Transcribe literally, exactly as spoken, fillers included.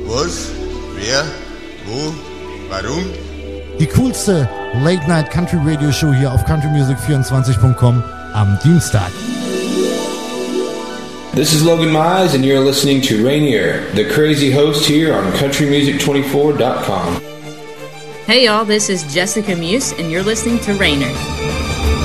Was? Wer? Wo? Warum? Die coolste Late-Night-Country-Radio-Show hier auf country music vierundzwanzig punkt com am Dienstag. This is Logan Mize, and you're listening to Rainier, the crazy host here on country music twenty-four dot com. Hey y'all, this is Jessica Muse, and you're listening to Rainier.